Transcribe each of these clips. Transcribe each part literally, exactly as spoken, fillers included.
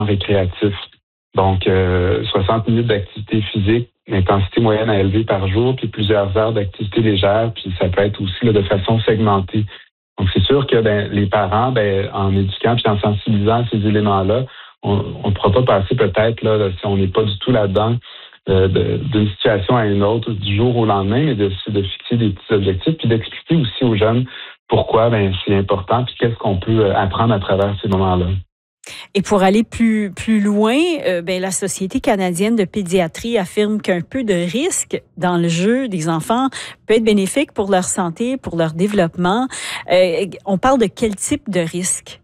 récréatif. Donc, euh, soixante minutes d'activité physique, intensité moyenne à élevée par jour, puis plusieurs heures d'activité légère, puis ça peut être aussi là, de façon segmentée. Donc, c'est sûr que ben, les parents, ben, en éduquant puis en sensibilisant à ces éléments-là, on ne pourra pas passer peut-être, là, si on n'est pas du tout là-dedans, euh, de- d'une situation à une autre du jour au lendemain, mais de, de fixer des petits objectifs, puis d'expliquer aussi aux jeunes pourquoi ben, c'est important, puis qu'est-ce qu'on peut euh, apprendre à travers ces moments-là. Et pour aller plus, plus loin, euh, ben, la Société canadienne de pédiatrie affirme qu'un peu de risque dans le jeu des enfants peut être bénéfique pour leur santé, pour leur développement. Euh, on parle de quel type de risque?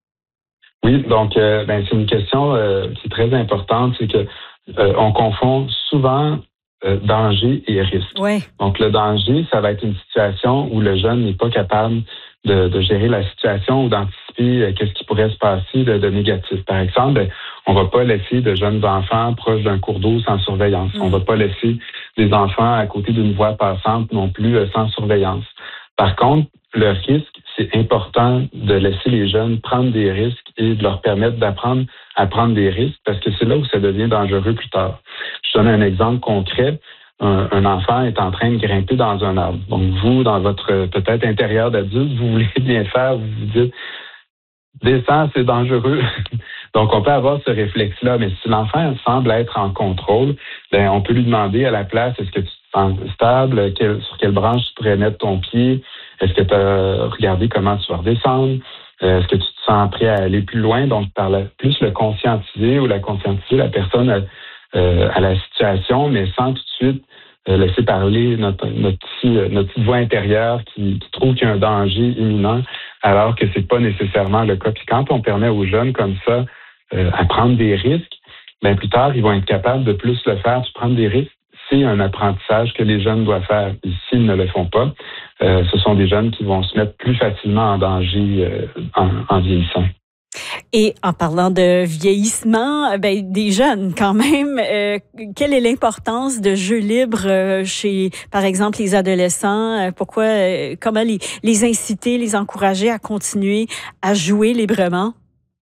Oui, donc euh, ben, c'est une question euh, qui est très importante, c'est que euh, on confond souvent euh, danger et risque. Oui. Donc le danger, ça va être une situation où le jeune n'est pas capable de, de gérer la situation ou d'anticiper euh, qu'est-ce qui pourrait se passer de, de négatif. Par exemple, ben, on va pas laisser de jeunes enfants proches d'un cours d'eau sans surveillance. On Mm. va pas laisser des enfants à côté d'une voie passante non plus euh, sans surveillance. Par contre, le risque, c'est important de laisser les jeunes prendre des risques et de leur permettre d'apprendre à prendre des risques parce que c'est là où ça devient dangereux plus tard. Je donne un exemple concret. Un, un enfant est en train de grimper dans un arbre. Donc, vous, dans votre euh, peut-être intérieur d'adulte, vous voulez bien faire, vous vous dites, descends, c'est dangereux. Donc, on peut avoir ce réflexe-là, mais si l'enfant semble être en contrôle, ben, on peut lui demander à la place, est-ce que tu te sens stable? Quelle- sur quelle branche tu pourrais mettre ton pied? Est-ce que tu as regardé comment tu vas redescendre? Euh, Est-ce que tu te sens prêt à aller plus loin? Donc, par la, plus le conscientiser ou la conscientiser la personne à, euh, à la situation, mais sans tout de suite euh, laisser parler notre, notre, petit, euh, notre petite voix intérieure qui, qui trouve qu'il y a un danger imminent, alors que c'est pas nécessairement le cas. Puis quand on permet aux jeunes comme ça euh, à prendre des risques, bien plus tard, ils vont être capables de plus le faire. Puis prendre des risques, c'est un apprentissage que les jeunes doivent faire. Et s'ils ne le font pas, euh, ce sont des jeunes qui vont se mettre plus facilement en danger euh, en, en vieillissant. Et en parlant de vieillissement, ben, des jeunes quand même, euh, quelle est l'importance de jeux libres euh, chez, par exemple, les adolescents? Euh, Pourquoi, euh, comment les, les inciter, les encourager à continuer à jouer librement?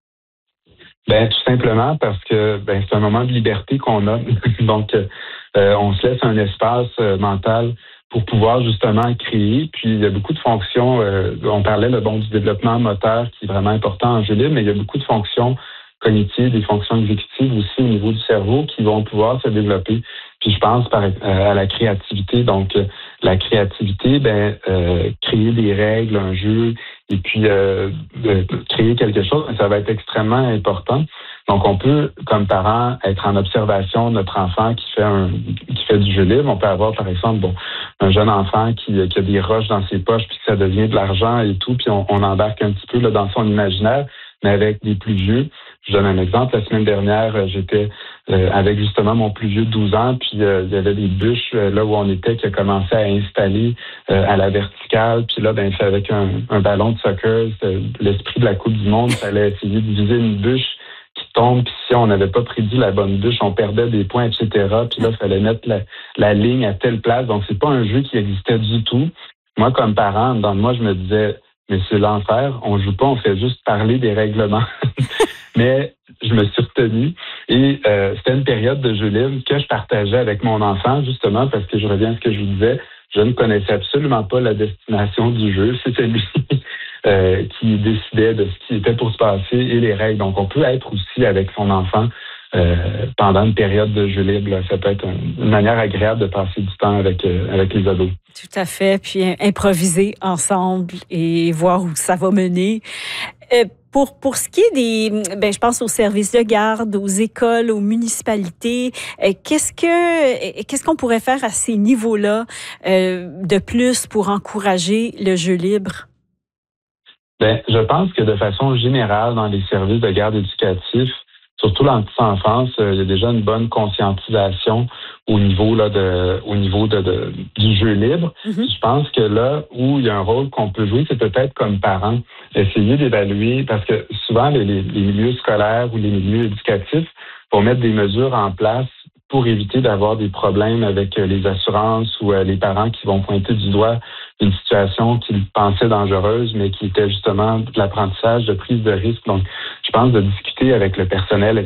Ben tout simplement parce que ben, c'est un moment de liberté qu'on a. Donc, euh, on se laisse un espace euh, mental pour pouvoir justement créer. Puis il y a beaucoup de fonctions. Euh, on parlait le bon du développement moteur qui est vraiment important en jeu libre, mais il y a beaucoup de fonctions cognitives, des fonctions exécutives aussi au niveau du cerveau qui vont pouvoir se développer. Puis je pense par, euh, à la créativité. Donc euh, la créativité, ben euh, créer des règles, un jeu, et puis euh, de créer quelque chose, ça va être extrêmement important. Donc, on peut, comme parents, être en observation de notre enfant qui fait un qui fait du jeu libre. On peut avoir, par exemple, bon, un jeune enfant qui, qui a des roches dans ses poches, puis que ça devient de l'argent et tout, puis on, on embarque un petit peu là, dans son imaginaire, mais avec des plus vieux. Je donne un exemple. La semaine dernière, j'étais euh, avec justement mon plus vieux de douze ans, puis euh, il y avait des bûches euh, là où on était qui a commencé à installer euh, à la verticale. Puis là, ben, c'est avec un, un ballon de soccer, c'était l'esprit de la Coupe du Monde, il fallait essayer de viser une bûche qui tombe, puis si on n'avait pas prédit la bonne bûche, on perdait des points, et cetera. Puis là, il fallait mettre la, la ligne à telle place. Donc, c'est pas un jeu qui existait du tout. Moi, comme parent, dans moi, je me disais, mais c'est l'enfer, on joue pas, on fait juste parler des règlements. Mais je me suis retenu et euh, c'était une période de jeu libre que je partageais avec mon enfant, justement, parce que je reviens à ce que je vous disais, je ne connaissais absolument pas la destination du jeu. C'était lui euh, qui décidait de ce qui était pour se passer et les règles. Donc, on peut être aussi avec son enfant euh, pendant une période de jeu libre. Là. Ça peut être une, une manière agréable de passer du temps avec, euh, avec les ados. Tout à fait. Puis euh, improviser ensemble et voir où ça va mener. Euh, pour, pour ce qui est des, ben, je pense aux services de garde, aux écoles, aux municipalités, euh, qu'est-ce que, euh, qu'est-ce qu'on pourrait faire à ces niveaux-là euh, de plus pour encourager le jeu libre? Ben, je pense que de façon générale, dans les services de garde éducatifs, surtout dans la petite enfance, euh, il y a déjà une bonne conscientisation au niveau là de, au niveau de, de du jeu libre. Mm-hmm. Je pense que là où il y a un rôle qu'on peut jouer, c'est peut-être comme parents, essayer d'évaluer, parce que souvent les, les, les milieux scolaires ou les milieux éducatifs vont mettre des mesures en place pour éviter d'avoir des problèmes avec les assurances ou les parents qui vont pointer du doigt une situation qu'ils pensaient dangereuse, mais qui était justement de l'apprentissage, de prise de risque. Donc, je pense de discuter avec le personnel